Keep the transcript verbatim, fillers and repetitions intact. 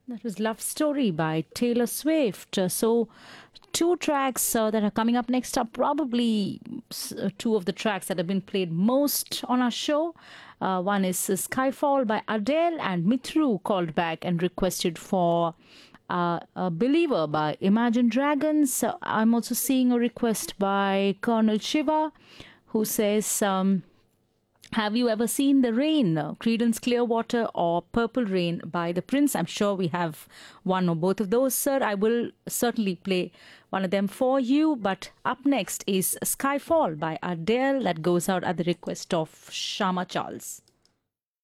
That was Love Story by Taylor Swift. Uh, so, two tracks uh, that are coming up next are probably uh, two of the tracks that have been played most on our show. Uh, one is uh, Skyfall by Adele, and Mithru called back and requested for uh, a Believer by Imagine Dragons. Uh, I'm also seeing a request by Colonel Shiva, who says, um, have you ever seen The Rain, uh, Creedence Clearwater, or Purple Rain by The Prince? I'm sure we have one or both of those, sir. I will certainly play one of them for you. But up next is Skyfall by Adele that goes out at the request of Shama Charles.